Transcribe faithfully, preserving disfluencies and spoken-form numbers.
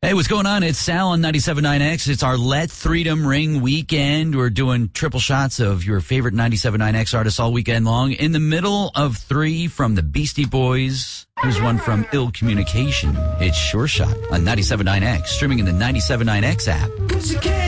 Hey, what's going on? It's Sal on ninety-seven point nine X. It's our Let Freedom Ring weekend. We're doing triple shots of your favorite ninety-seven point nine X artists all weekend long. In the middle of three from the Beastie Boys. Here's one from Ill Communication. It's Sure Shot on ninety-seven point nine X, streaming in the ninety-seven point nine X app.